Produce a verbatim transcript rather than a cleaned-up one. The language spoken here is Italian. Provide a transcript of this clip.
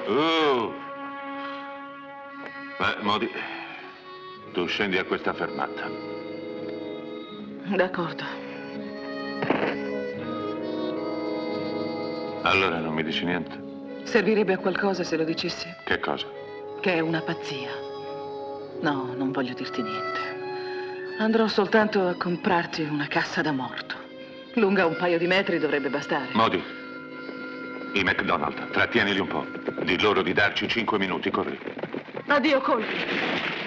Uh. Beh, Modi, tu scendi a questa fermata. D'accordo. Allora non mi dici niente? Servirebbe a qualcosa se lo dicessi? Che cosa? Che è una pazzia. No, non voglio dirti niente. Andrò soltanto a comprarti una cassa da morto. Lunga un paio di metri dovrebbe bastare. Modi, i McDonald, trattienili un po'. Di loro di darci cinque minuti, corri. Addio, colpi.